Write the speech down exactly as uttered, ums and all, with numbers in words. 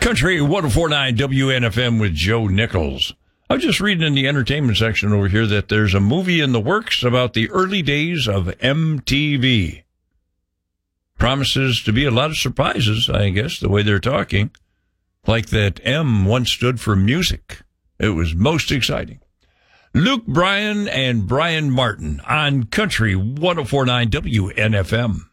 Country one oh four point nine W N F M with Joe Nichols. I was just reading in the entertainment section over here that there's a movie in the works about the early days of M T V. Promises to be a lot of surprises, I guess, the way they're talking. Like that M once stood for music. It was most exciting. Luke Bryan and Brian Martin on Country one oh four point nine W N F M.